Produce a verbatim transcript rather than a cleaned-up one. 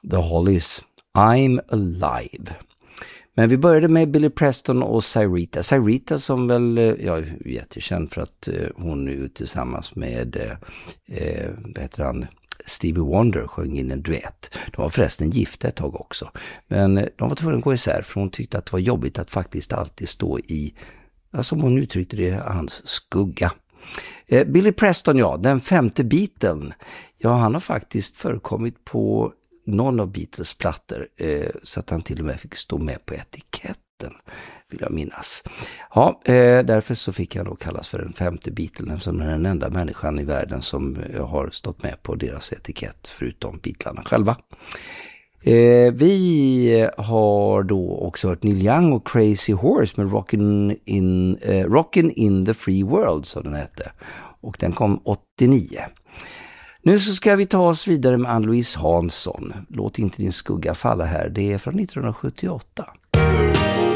The Hollies, I'm Alive. Men vi började med Billy Preston och Cyrita. Cyrita som väl, ja, är jättekänd för att uh, hon är ute tillsammans med uh, vad heter han, Stevie Wonder, sjöng in en duett. De var förresten gifta ett tag också. Men uh, de var tvungna att gå isär för hon tyckte att det var jobbigt att faktiskt alltid stå i, ja, som hon uttryckte det, hans skugga. Uh, Billy Preston, ja, den femte Beatlen. Ja, han har faktiskt förekommit på någon av Beatles plattor eh, så att han till och med fick stå med på etiketten, vill jag minnas. Ja, eh, därför så fick han då kallas för den femte Beatlen, eftersom han är den enda människan i världen som eh, har stått med på deras etikett förutom Beatlarna själva. Eh, vi har då också hört Neil Young och Crazy Horse med Rockin' in, eh, Rockin' in the Free World, som den hette. Och den kom åttionio. Nu så ska vi ta oss vidare med Ann-Louise Hansson. Låt inte din skugga falla här. Det är från nittonhundrasjuttioåtta.